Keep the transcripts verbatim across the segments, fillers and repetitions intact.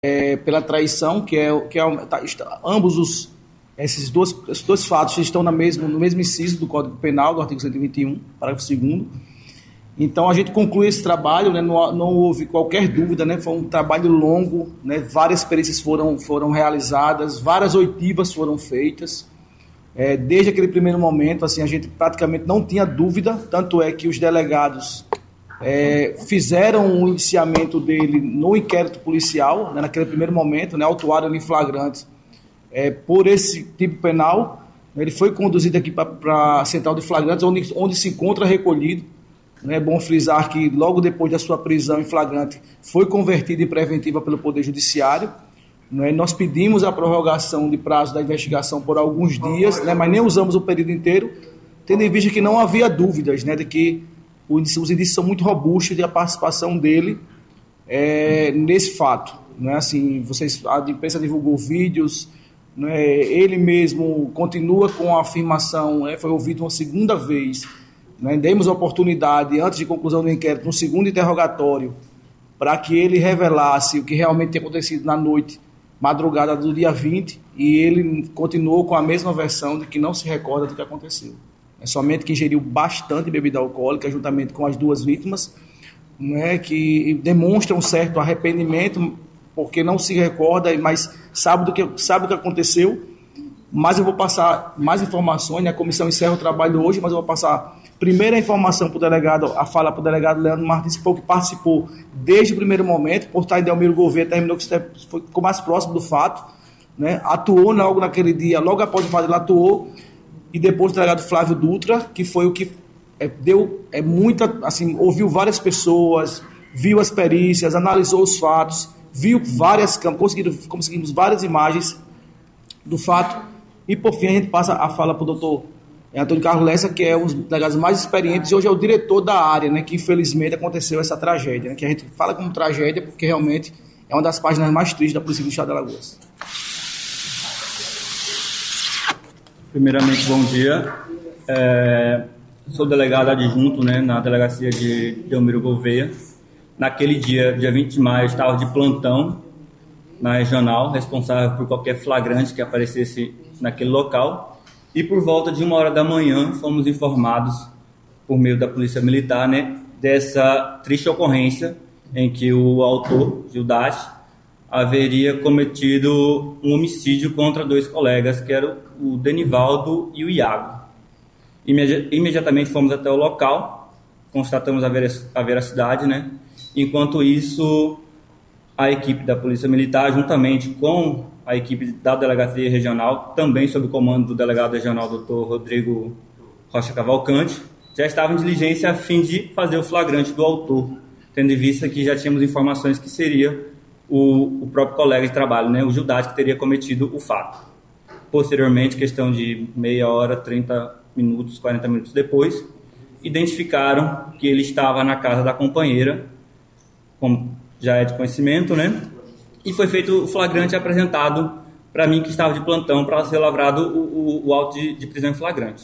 é, pela traição, que é, que é tá, está, ambos os, esses, dois, esses dois fatos estão na mesma, no mesmo inciso do Código Penal, do artigo cento e vinte e um, parágrafo segundo. Então, a gente conclui esse trabalho, né, não, não houve qualquer dúvida, né, foi um trabalho longo, né, várias perícias foram, foram realizadas, várias oitivas foram feitas. É, desde aquele primeiro momento, assim, a gente praticamente não tinha dúvida, tanto é que os delegados é, fizeram o indiciamento dele no inquérito policial, né, naquele primeiro momento, né, autuaram em flagrante é, por esse tipo penal. Ele foi conduzido aqui para a central de flagrantes, onde, onde se encontra recolhido. É bom frisar que logo depois da sua prisão em flagrante foi convertido em preventiva pelo Poder Judiciário. Né? Nós pedimos a prorrogação de prazo da investigação por alguns dias, né? Mas nem usamos o período inteiro, tendo em vista que não havia dúvidas, né? De que os indícios são muito robustos de a participação dele é, nesse fato. Né? Assim, vocês, a imprensa divulgou vídeos, né? Ele mesmo continua com a afirmação, né? Foi ouvido uma segunda vez. Nós demos a oportunidade, antes de conclusão do inquérito, um segundo interrogatório, para que ele revelasse o que realmente tinha acontecido na noite, madrugada do dia vinte, e ele continuou com a mesma versão de que não se recorda do que aconteceu. É somente que ingeriu bastante bebida alcoólica, juntamente com as duas vítimas, né, que demonstram um certo arrependimento, porque não se recorda, mas sabe do que, sabe o que aconteceu. Mas eu vou passar mais informações, né? A comissão encerra o trabalho hoje, mas eu vou passar primeiro a informação para o delegado, a fala para o delegado Leandro Martins, que foi o que participou desde o primeiro momento, por estar em Delmiro Gouveia, terminou que ficou mais próximo do fato, né? Atuou logo naquele dia, logo após o fato ele atuou, e depois o delegado Flávio Dutra, que foi o que é, deu é, muita, assim, ouviu várias pessoas, viu as perícias, analisou os fatos, viu várias câmeras, conseguimos, conseguimos várias imagens do fato. E, por fim, a gente passa a fala para o doutor Antônio Carlos Lessa, que é um dos delegados mais experientes e hoje é o diretor da área, né, que infelizmente aconteceu essa tragédia, né, que a gente fala como tragédia porque realmente é uma das páginas mais tristes da Polícia do Estado de Alagoas. Primeiramente, bom dia. É, sou delegado adjunto, né, na delegacia de Delmiro Gouveia. Naquele dia, dia vinte de maio, eu estava de plantão na regional, responsável por qualquer flagrante que aparecesse naquele local, e por volta de uma hora da manhã fomos informados por meio da Polícia Militar, né, dessa triste ocorrência em que o autor, Gildati, haveria cometido um homicídio contra dois colegas, que eram o Denivaldo e o Iago. Imedi- imediatamente fomos até o local, constatamos a, ver- a veracidade, né? Enquanto isso, a equipe da Polícia Militar, juntamente com a equipe da Delegacia Regional, também sob o comando do delegado regional, doutor Rodrigo Rocha Cavalcante, já estava em diligência a fim de fazer o flagrante do autor, tendo em vista que já tínhamos informações que seria o, o próprio colega de trabalho, né, o Gildati, que teria cometido o fato. Posteriormente, questão de meia hora, trinta minutos, quarenta minutos depois, identificaram que ele estava na casa da companheira, como já é de conhecimento, né? E foi feito o flagrante apresentado para mim, que estava de plantão, para ser lavrado o, o, o auto de, de prisão em flagrante.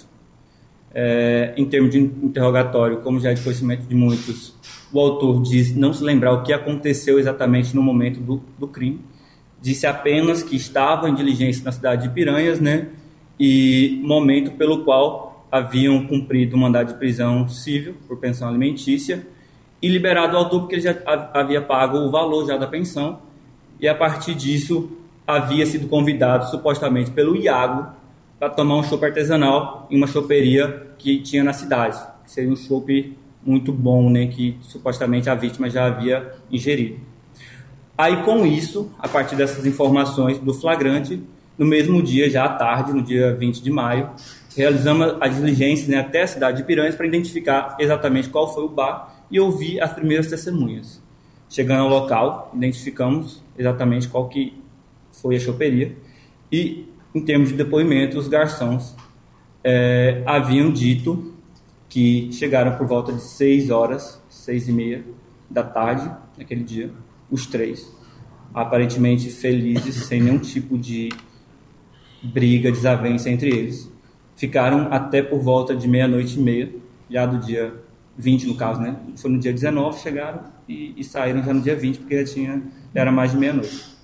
É, em termos de interrogatório, como já é de conhecimento de muitos, o autor diz não se lembrar o que aconteceu exatamente no momento do, do crime. Disse apenas que estava em diligência na cidade de Piranhas, né? E momento pelo qual haviam cumprido o mandado de prisão civil por pensão alimentícia, e liberado o autor porque ele já havia pago o valor já da pensão, e a partir disso havia sido convidado supostamente pelo Iago para tomar um chopp artesanal em uma choperia que tinha na cidade, que seria um chopp muito bom, né, que supostamente a vítima já havia ingerido. Aí, com isso, a partir dessas informações do flagrante, no mesmo dia, já à tarde, no dia vinte de maio, realizamos as diligências, né, até a cidade de Piranhas para identificar exatamente qual foi o bar e ouvir as primeiras testemunhas. Chegando ao local, identificamos exatamente qual que foi a choperia e, em termos de depoimento, os garçons é, haviam dito que chegaram por volta de seis horas, seis e meia da tarde, naquele dia, os três, aparentemente felizes, sem nenhum tipo de briga, desavença entre eles. Ficaram até por volta de meia-noite e meia, já do dia vinte, no caso, né? Foi no dia dezenove, chegaram e, e saíram já no dia vinte, porque já tinha, já era mais de meia-noite.